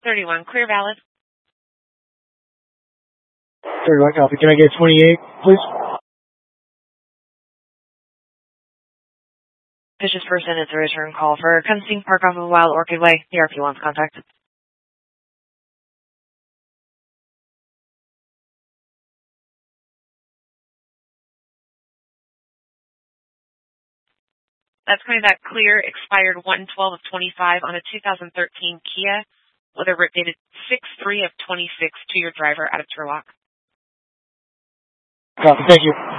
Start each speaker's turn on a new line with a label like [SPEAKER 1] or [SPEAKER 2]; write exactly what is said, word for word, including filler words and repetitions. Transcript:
[SPEAKER 1] thirty-one, clear valid.
[SPEAKER 2] thirty-one, copy. Can I get twenty-eight, please?
[SPEAKER 1] This is person. It's a return call for Kunstein Park off of Wild Orchid Way. The R P wants contact. That's coming back clear, expired one twelve of twenty-five on a two thousand thirteen Kia with a rip dated six three of twenty-six to your driver out of Turlock.
[SPEAKER 2] Copy, thank you.